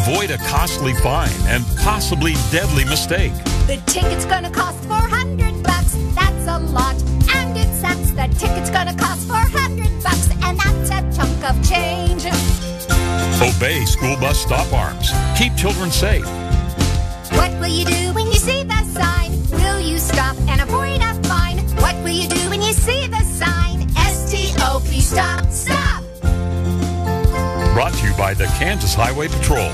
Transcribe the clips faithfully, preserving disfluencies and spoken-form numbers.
Avoid a costly fine and possibly deadly mistake. The ticket's gonna cost four hundred bucks. That's a lot. And it sucks. The ticket's gonna cost four hundred bucks. And that's a chunk of change. Obey school bus stop arms. Keep children safe. What will you do when you see the sign? Will you stop and avoid a fine? What will you do when you see the sign? S T O P, stop, stop! Brought to you by the Kansas Highway Patrol.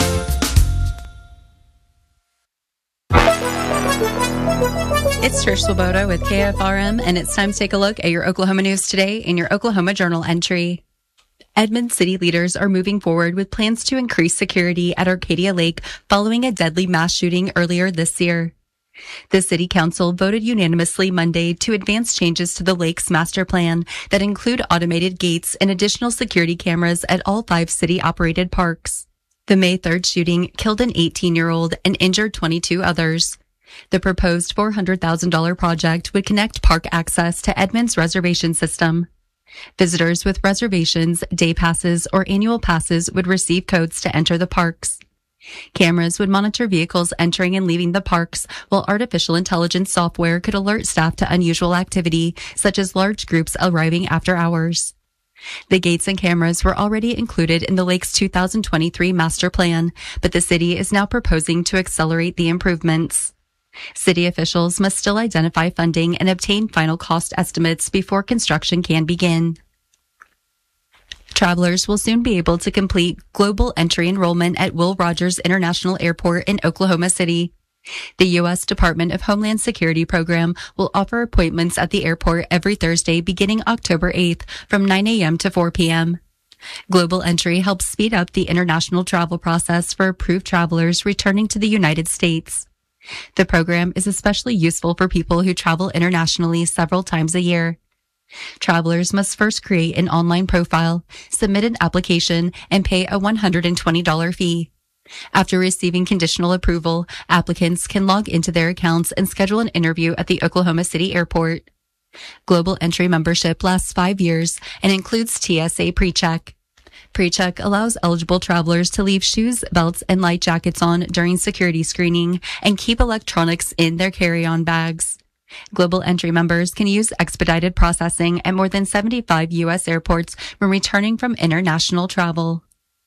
It's Trish Swoboda with K F R M, and it's time to take a look at your Oklahoma news today in your Oklahoma Journal entry. Edmond city leaders are moving forward with plans to increase security at Arcadia Lake following a deadly mass shooting earlier this year. The city council voted unanimously Monday to advance changes to the lake's master plan that include automated gates and additional security cameras at all five city-operated parks. The May third shooting killed an eighteen-year-old and injured twenty-two others. The proposed four hundred thousand dollars project would connect park access to Edmond's reservation system. Visitors with reservations, day passes, or annual passes would receive codes to enter the parks. Cameras would monitor vehicles entering and leaving the parks, while artificial intelligence software could alert staff to unusual activity, such as large groups arriving after hours. The gates and cameras were already included in the lake's two thousand twenty-three master plan, but the city is now proposing to accelerate the improvements. City officials must still identify funding and obtain final cost estimates before construction can begin. Travelers will soon be able to complete global entry enrollment at Will Rogers International Airport in Oklahoma City. The U S Department of Homeland Security program will offer appointments at the airport every Thursday beginning October eighth from nine a.m. to four p.m. Global entry helps speed up the international travel process for approved travelers returning to the United States. The program is especially useful for people who travel internationally several times a year. Travelers must first create an online profile, submit an application, and pay a one hundred twenty dollars fee. After receiving conditional approval, applicants can log into their accounts and schedule an interview at the Oklahoma City Airport. Global entry membership lasts five years and includes T S A PreCheck. PreCheck allows eligible travelers to leave shoes, belts, and light jackets on during security screening and keep electronics in their carry-on bags. Global entry members can use expedited processing at more than seventy-five U S airports when returning from international travel.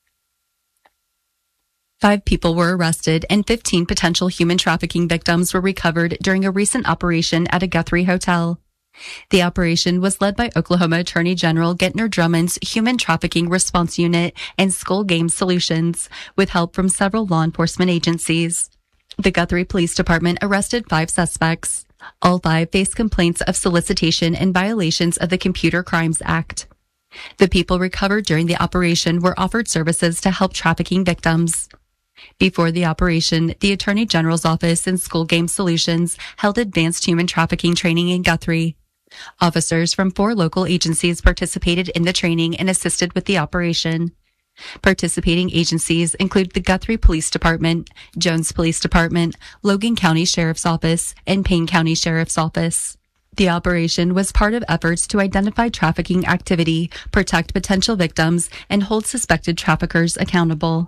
Five people were arrested and fifteen potential human trafficking victims were recovered during a recent operation at a Guthrie hotel. The operation was led by Oklahoma Attorney General Gentner Drummond's Human Trafficking Response Unit and Skull Game Solutions, with help from several law enforcement agencies. The Guthrie Police Department arrested five suspects. All five faced complaints of solicitation and violations of the Computer Crimes Act. The people recovered during the operation were offered services to help trafficking victims. Before the operation, the Attorney General's Office and Skull Game Solutions held advanced human trafficking training in Guthrie. Officers from four local agencies participated in the training and assisted with the operation. Participating agencies include the Guthrie Police Department, Jones Police Department, Logan County Sheriff's Office, and Payne County Sheriff's Office. The operation was part of efforts to identify trafficking activity, protect potential victims, and hold suspected traffickers accountable.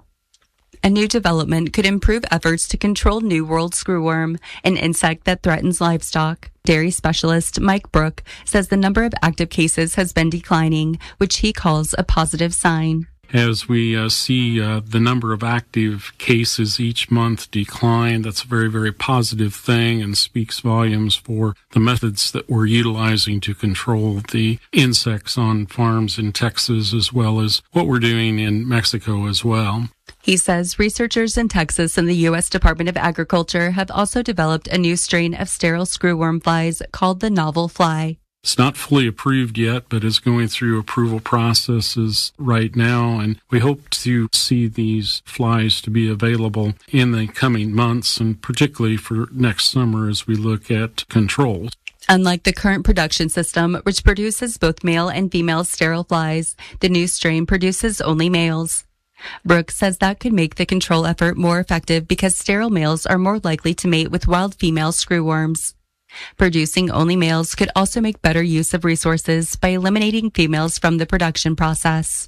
A new development could improve efforts to control New World screwworm, an insect that threatens livestock. Dairy specialist Mike Brook says the number of active cases has been declining, which he calls a positive sign. As we uh, see uh, the number of active cases each month decline, that's a very, very positive thing and speaks volumes for the methods that we're utilizing to control the insects on farms in Texas, as well as what we're doing in Mexico as well. He says researchers in Texas and the U S Department of Agriculture have also developed a new strain of sterile screwworm flies called the novel fly. It's not fully approved yet, but is going through approval processes right now, and we hope to see these flies to be available in the coming months, and particularly for next summer as we look at controls. Unlike the current production system, which produces both male and female sterile flies, the new strain produces only males. Brooks says that could make the control effort more effective because sterile males are more likely to mate with wild female screwworms. Producing only males could also make better use of resources by eliminating females from the production process.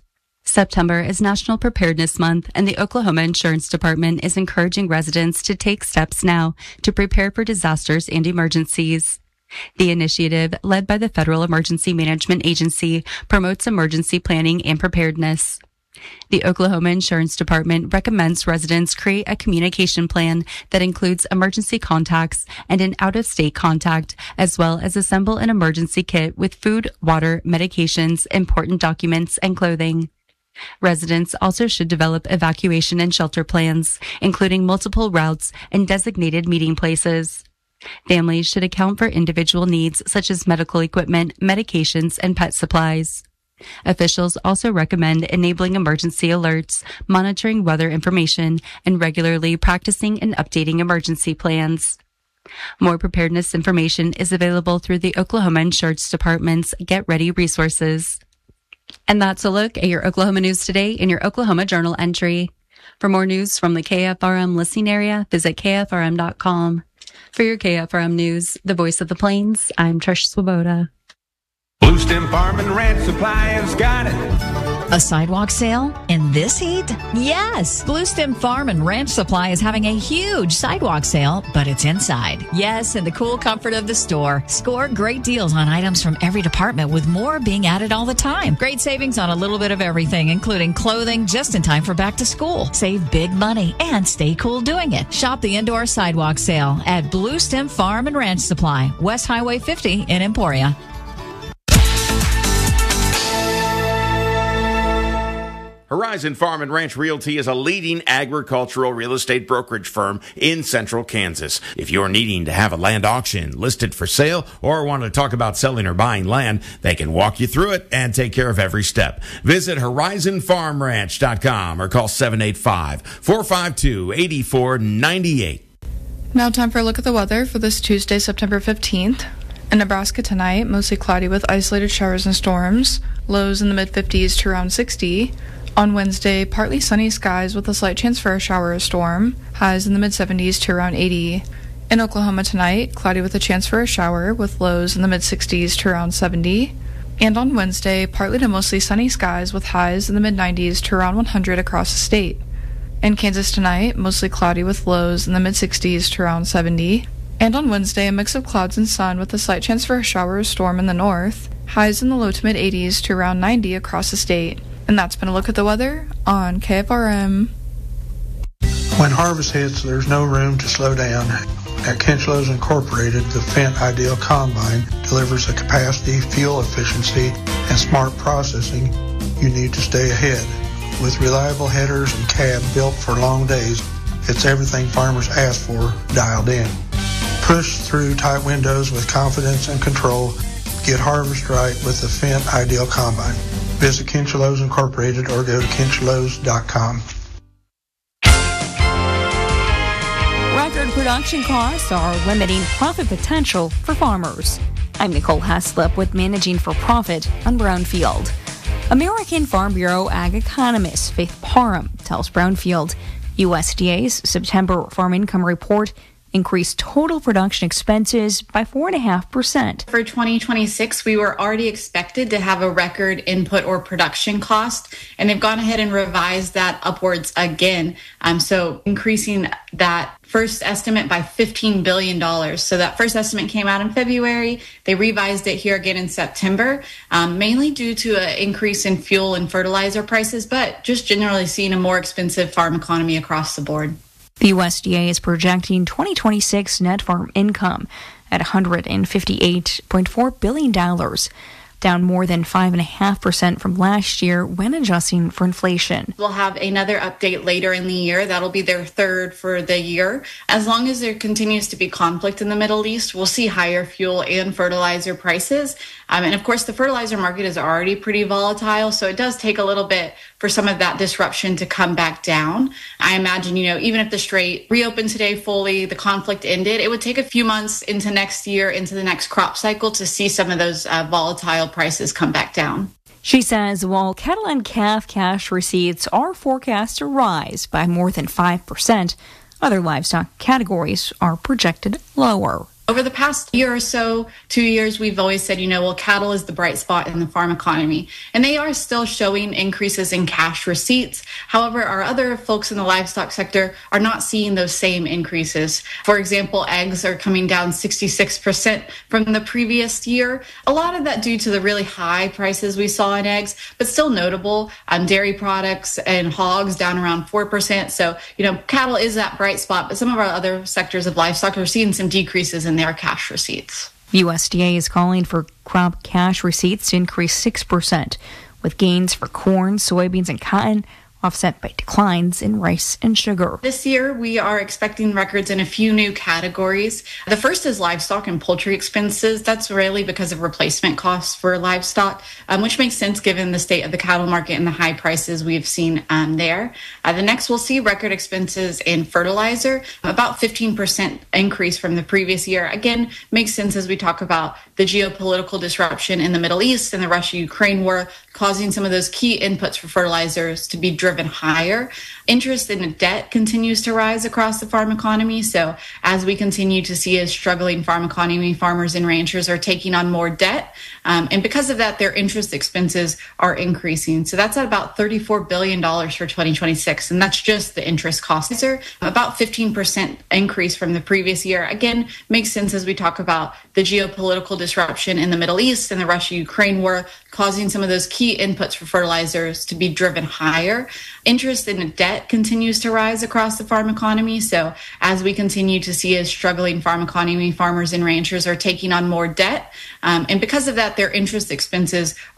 September is National Preparedness Month, and the Oklahoma Insurance Department is encouraging residents to take steps now to prepare for disasters and emergencies. The initiative, led by the Federal Emergency Management Agency, promotes emergency planning and preparedness. The Oklahoma Insurance Department recommends residents create a communication plan that includes emergency contacts and an out-of-state contact, as well as assemble an emergency kit with food, water, medications, important documents, and clothing. Residents also should develop evacuation and shelter plans, including multiple routes and designated meeting places. Families should account for individual needs such as medical equipment, medications, and pet supplies. Officials also recommend enabling emergency alerts, monitoring weather information, and regularly practicing and updating emergency plans. More preparedness information is available through the Oklahoma Insurance Department's Get Ready resources. And that's a look at your Oklahoma news today in your Oklahoma Journal entry. For more news from the K F R M listening area, visit K F R M dot com. For your K F R M News, the voice of the Plains, I'm Trish Swoboda. Blue Stem Farm and Ranch Supply has got it. A sidewalk sale in this heat? Yes! Blue Stem Farm and Ranch Supply is having a huge sidewalk sale, but it's inside. Yes, in the cool comfort of the store. Score great deals on items from every department, with more being added all the time. Great savings on a little bit of everything, including clothing just in time for back to school. Save big money and stay cool doing it. Shop the indoor sidewalk sale at Blue Stem Farm and Ranch Supply, West Highway fifty in Emporia. Horizon Farm and Ranch Realty is a leading agricultural real estate brokerage firm in central Kansas. If you're needing to have a land auction listed for sale or want to talk about selling or buying land, they can walk you through it and take care of every step. Visit horizon farm ranch dot com or call seven eight five, four five two, eight four nine eight. Now time for a look at the weather for this Tuesday, September fifteenth. In Nebraska tonight, mostly cloudy with isolated showers and storms. Lows in the mid-fifties to around sixty. On Wednesday, partly sunny skies with a slight chance for a shower or storm. Highs in the mid-seventies to around eighty. In Oklahoma tonight, cloudy with a chance for a shower with lows in the mid-sixties to around seventy. And on Wednesday, partly to mostly sunny skies with highs in the mid-nineties to around one hundred across the state. In Kansas tonight, mostly cloudy with lows in the mid-sixties to around seventy. And on Wednesday, a mix of clouds and sun with a slight chance for a shower or storm in the north. Highs in the low to mid-eighties to around ninety across the state. And that's been a look at the weather on K F R M. When harvest hits, there's no room to slow down. At Kinchlows Incorporated, the Fendt Ideal Combine delivers the capacity, fuel efficiency, and smart processing you need to stay ahead. With reliable headers and cab built for long days, it's everything farmers ask for dialed in. Push through tight windows with confidence and control. Get harvest right with the Fendt Ideal Combine. Visit Kinchlows Incorporated or go to kinchlows dot com. Record production costs are limiting profit potential for farmers. I'm Nicole Haslip with Managing for Profit on Brownfield. American Farm Bureau ag economist Faith Parham tells Brownfield U S D A's September farm income report increased total production expenses by four point five percent. For twenty twenty-six, we were already expected to have a record input or production cost, and they've gone ahead and revised that upwards again. Um, so increasing that first estimate by fifteen billion dollars. So that first estimate came out in February. They revised it here again in September, um, mainly due to an increase in fuel and fertilizer prices, but just generally seeing a more expensive farm economy across the board. The U S D A is projecting twenty twenty-six net farm income at one hundred fifty-eight point four billion dollars, down more than five point five percent from last year when adjusting for inflation. We'll have another update later in the year. That'll be their third for the year. As long as there continues to be conflict in the Middle East, we'll see higher fuel and fertilizer prices. Um, and of course, the fertilizer market is already pretty volatile, so it does take a little bit for some of that disruption to come back down. I imagine, you know, even if the Strait reopened today fully, the conflict ended, it would take a few months into next year, into the next crop cycle to see some of those uh, volatile prices come back down. She says while cattle and calf cash receipts are forecast to rise by more than five percent, other livestock categories are projected lower. Over the past year or so, two years, we've always said, you know, well, cattle is the bright spot in the farm economy. And they are still showing increases in cash receipts. However, our other folks in the livestock sector are not seeing those same increases. For example, eggs are coming down sixty-six percent from the previous year. A lot of that due to the really high prices we saw in eggs, but still notable. Um, dairy products and hogs down around four percent. So, you know, cattle is that bright spot, but some of our other sectors of livestock are seeing some decreases in their cash receipts. U S D A is calling for crop cash receipts to increase six percent, with gains for corn, soybeans, and cotton offset by declines in rice and sugar. This year, we are expecting records in a few new categories. The first is livestock and poultry expenses. That's really because of replacement costs for livestock, um, which makes sense given the state of the cattle market and the high prices we've seen um, there. Uh, the next, we'll see record expenses in fertilizer, about fifteen percent increase from the previous year. Again, makes sense as we talk about the geopolitical disruption in the Middle East and the Russia-Ukraine war, causing some of those key inputs for fertilizers to be driven higher. Interest in debt continues to rise across the farm economy. So as we continue to see a struggling farm economy, farmers and ranchers are taking on more debt. Um, and because of that, their interest expenses are increasing. So that's at about thirty-four billion dollars for twenty twenty-six. And that's just the interest costs. Are about fifteen percent increase from the previous year. Again, makes sense as we talk about the geopolitical disruption in the Middle East and the Russia-Ukraine war, causing some of those key inputs for fertilizers to be driven higher. Interest in debt continues to rise across the farm economy. So as we continue to see a struggling farm economy, farmers and ranchers are taking on more debt. Um, and because of that, their interest expenses